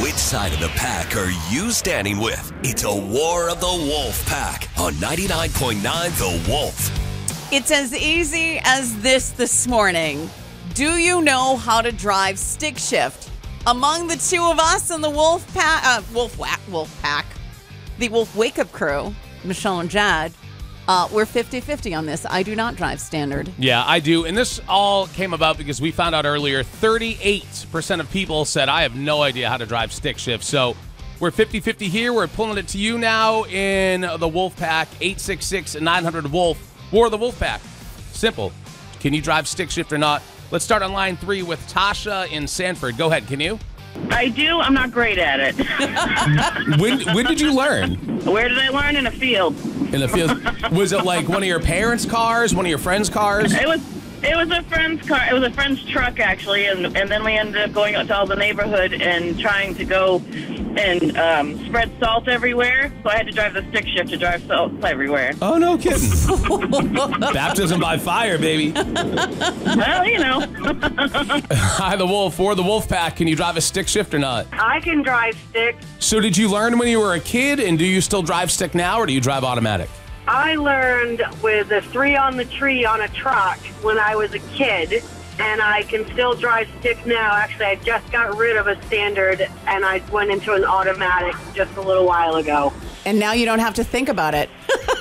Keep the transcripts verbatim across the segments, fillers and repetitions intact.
Which side of the pack are you standing with? It's a War of the Wolf Pack on ninety-nine point nine The Wolf. It's as easy as this this morning. Do you know how to drive stick shift? Among the two of us in the Wolf Pack, uh, Wolf Whack, Wolf Pack, the Wolf Wake Up Crew, Michelle and Jad, uh, we're fifty-fifty on this. I do not drive standard. Yeah, I do. And this all came about because we found out earlier thirty-eight percent of people said, I have no idea how to drive stick shift. So we're fifty-fifty here. We're pulling it to you now in the Wolf Pack, eight six six, nine hundred, WOLF. War of the Wolf Pack. Simple. Can you drive stick shift or not? Let's start on line three with Tasha in Sanford. Go ahead. Can you? I do. I'm not great at it. when when did you learn? Where did I learn? In a field. In the field. Was it like one of your parents' cars? One of your friends' cars? It was. It was a friend's car. It was a friend's truck, actually, and and then we ended up going out to all the neighborhood and trying to go and um, spread salt everywhere. So I had to drive the stick shift to drive salt everywhere. Oh, no kidding. Baptism by fire, baby. Well, you know. Hi, the Wolf. For the Wolf Pack, can you drive a stick shift or not? I can drive stick. So did you learn when you were a kid, and do you still drive stick now, or do you drive automatic? I learned with a three on the tree on a truck when I was a kid, and I can still drive stick now. Actually, I just got rid of a standard, and I went into an automatic just a little while ago. And now you don't have to think about it.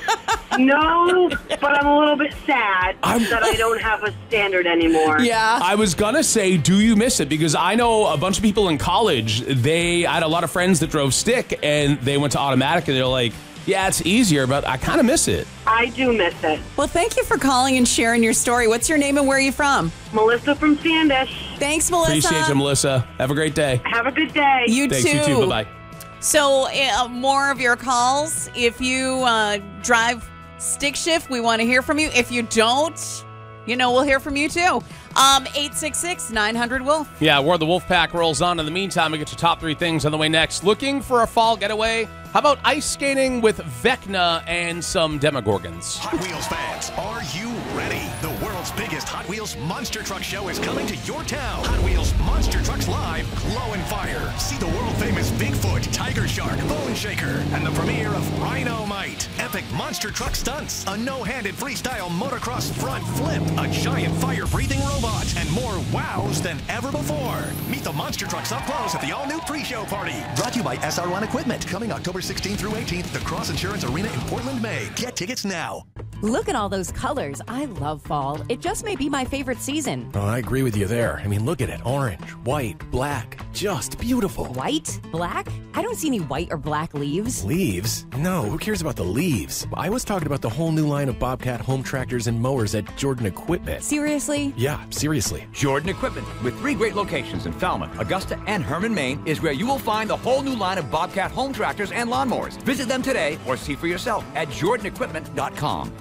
No, but I'm a little bit sad I'm- that I don't have a standard anymore. Yeah. I was going to say, do you miss it? Because I know a bunch of people in college, they I had a lot of friends that drove stick, and they went to automatic, and they're like, yeah, it's easier, but I kind of miss it. I do miss it. Well, thank you for calling and sharing your story. What's your name and where are you from? Melissa from Sandish. Thanks, Melissa. Appreciate you, Melissa. Have a great day. Have a good day. You Thanks, too. you too. Bye-bye. So, uh, more of your calls. If you uh, drive stick shift, we want to hear from you. If you don't, you know, we'll hear from you too. Um, eight six six, nine hundred, WOLF. Yeah, War of the Wolf Pack rolls on. In the meantime, we get your top three things on the way next. Looking for a fall getaway? How about ice skating with Vecna and some Demogorgons? Hot Wheels fans, are you ready? The world's biggest Hot Wheels Monster Truck Show is coming to your town. Hot Wheels Monster Trucks Live, Glow and Fire. See the world-famous Bigfoot, Tiger Shark, Bone Shaker, and the premiere of Rhino Might. Epic monster truck stunts, a no-handed freestyle motocross front flip, a giant fire-breathing robot, and more wows than ever before. Meet the monster trucks up close at the all-new pre-show party. Brought to you by S R one Equipment. Coming October sixteenth through eighteenth at the Cross Insurance Arena in Portland, Maine. Get tickets now. Look at all those colors. I love fall. It just may be my favorite season. Oh, I agree with you there. I mean, look at it. Orange, white, black. Just beautiful. White? Black? I don't see any white or black leaves. Leaves? No, who cares about the leaves? I was talking about the whole new line of Bobcat home tractors and mowers at Jordan Equipment. Seriously? Yeah, seriously. Jordan Equipment, with three great locations in Falmouth, Augusta, and Herman, Maine, is where you will find the whole new line of Bobcat home tractors and lawnmowers. Visit them today or see for yourself at jordan equipment dot com.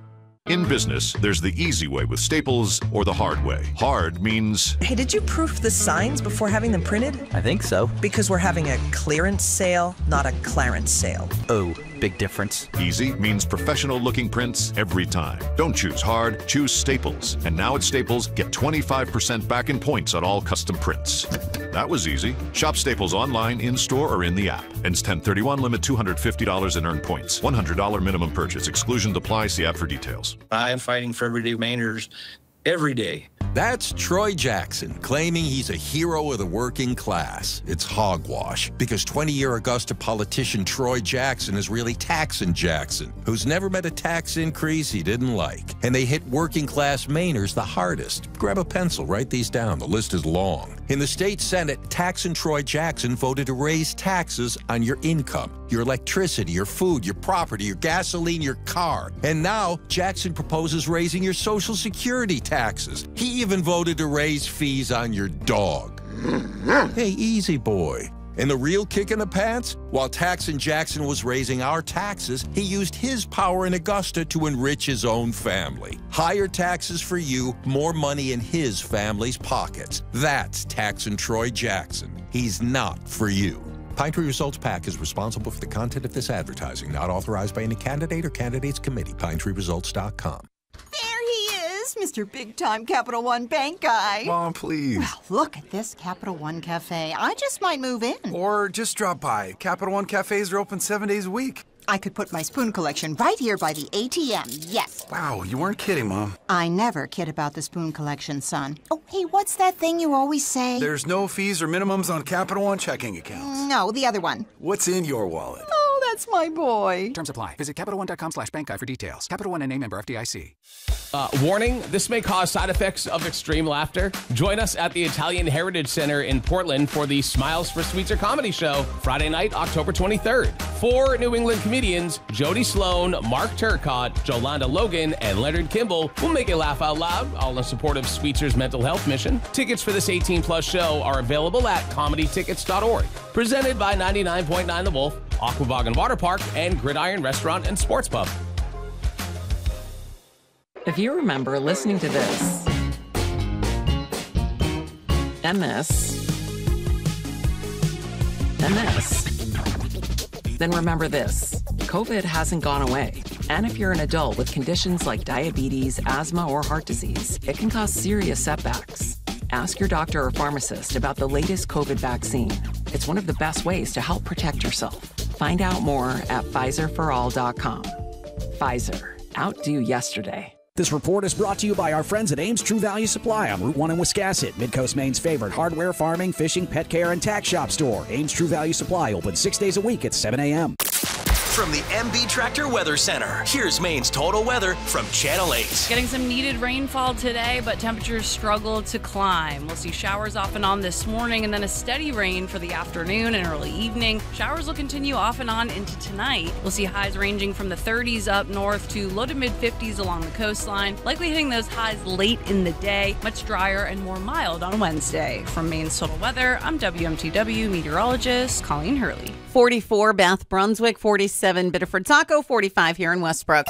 In business, there's the easy way with Staples or the hard way. Hard means... Hey, did you proof the signs before having them printed? I think so. Because we're having a clearance sale, not a Clarence sale. Oh, big difference. Easy means professional-looking prints every time. Don't choose hard, choose Staples. And now at Staples, get twenty-five percent back in points on all custom prints. That was easy. Shop Staples online, in-store, or in the app. Ends ten thirty-one, limit two hundred fifty dollars in earned points. one hundred dollars minimum purchase. Exclusions apply. See app for details. I am fighting for everyday Mainers every day. That's Troy Jackson, claiming he's a hero of the working class. It's hogwash, because twenty-year Augusta politician Troy Jackson is really Taxin' Jackson, who's never met a tax increase he didn't like. And they hit working class Mainers the hardest. Grab a pencil, write these down. The list is long. In the state Senate, Taxin' Troy Jackson voted to raise taxes on your income, your electricity, your food, your property, your gasoline, your car. And now, Jackson proposes raising your Social Security taxes. He even voted to raise fees on your dog. Hey, easy boy. And the real kick in the pants? While Taxin' Jackson was raising our taxes, he used his power in Augusta to enrich his own family. Higher taxes for you, more money in his family's pockets. That's Taxin' Troy Jackson. He's not for you. Pine Tree Results PAC is responsible for the content of this advertising, not authorized by any candidate or candidates committee. Pine Tree Results dot com. There he is, Yes, Mister Big Time Capital One Bank guy. Mom, please. Well, look at this Capital One Cafe. I just might move in. Or just drop by. Capital One cafes are open seven days a week. I could put my spoon collection right here by the A T M, yes. Wow, you weren't kidding, Mom. I never kid about the spoon collection, son. Oh, hey, what's that thing you always say? There's no fees or minimums on Capital One checking accounts. No, the other one. What's in your wallet? Oh, that's my boy. Terms apply. Visit CapitalOne.com slash bank guide for details. Capital One and a member F D I C. Uh, warning, this may cause side effects of extreme laughter. Join us at the Italian Heritage Center in Portland for the Smiles for Sweetser comedy show, Friday night, October twenty-third. Four New England comedians, Jody Sloan, Mark Turcott, Jolanda Logan, and Leonard Kimball, will make you laugh out loud, all in support of Sweetser's mental health mission. Tickets for this eighteen plus show are available at comedy tickets dot org. Presented by ninety-nine point nine The Wolf, Aquabog Water Park, and Gridiron Restaurant and Sports Pub. If you remember listening to this, and this, and this, then remember this. COVID hasn't gone away. And if you're an adult with conditions like diabetes, asthma, or heart disease, it can cause serious setbacks. Ask your doctor or pharmacist about the latest COVID vaccine. It's one of the best ways to help protect yourself. Find out more at Pfizer for all dot com. Pfizer. Outdo yesterday. This report is brought to you by our friends at Ames True Value Supply on Route one in Wiscasset, Midcoast Maine's favorite hardware, farming, fishing, pet care, and tax shop store. Ames True Value Supply, open six days a week at seven a.m. From the M B Tractor Weather Center, here's Maine's total weather from Channel eight. Getting some needed rainfall today, but temperatures struggle to climb. We'll see showers off and on this morning and then a steady rain for the afternoon and early evening. Showers will continue off and on into tonight. We'll see highs ranging from the thirties up north to low to mid fifties along the coastline, likely hitting those highs late in the day, much drier and more mild on Wednesday. From Maine's total weather, I'm W M T W meteorologist Colleen Hurley. forty-four Bath Brunswick, forty-seven Biddeford Saco, forty-five here in Westbrook.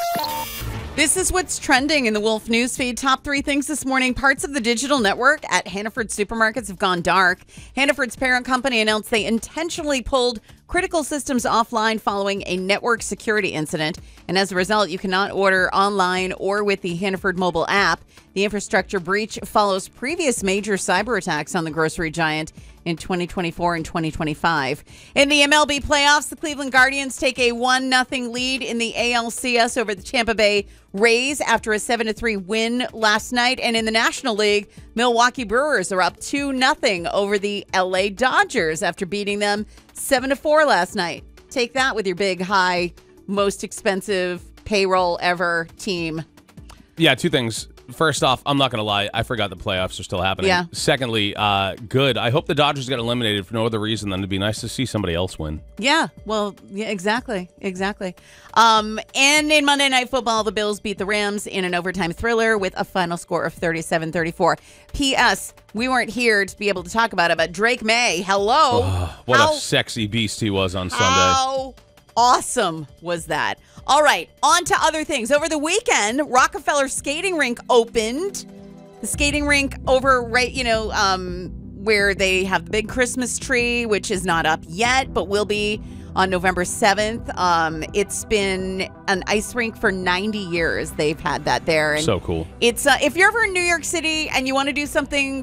This is what's trending in the Wolf Newsfeed. Top three things this morning. Parts of the digital network at Hannaford supermarkets have gone dark. Hannaford's parent company announced they intentionally pulled critical systems offline following a network security incident. And as a result, you cannot order online or with the Hannaford mobile app. The infrastructure breach follows previous major cyber attacks on the grocery giant in twenty twenty-four and twenty twenty-five. In the M L B playoffs, the Cleveland Guardians take a one nothing lead in the A L C S over the Tampa Bay Rays after a seven to three win last night. And in the National League, Milwaukee Brewers are up two nothing over the L A Dodgers after beating them seven to four last night. Take that with your big, high, most expensive payroll ever team. Yeah, two things. First off, I'm not going to lie. I forgot the playoffs are still happening. Yeah. Secondly, uh, good. I hope the Dodgers get eliminated for no other reason than to be nice to see somebody else win. Yeah, well, yeah, exactly, exactly. Um, and in Monday Night Football, the Bills beat the Rams in an overtime thriller with a final score of thirty-seven thirty-four. P S. We weren't here to be able to talk about it, but Drake May, hello. Oh, what how, a sexy beast he was on Sunday. How awesome was that? All right, on to other things. Over the weekend, Rockefeller Skating Rink opened. The skating rink over right, you know, um, where they have the big Christmas tree, which is not up yet, but will be on November seventh. Um, it's been an ice rink for ninety years. They've had that there. And so cool. It's uh, if you're ever in New York City and you want to do something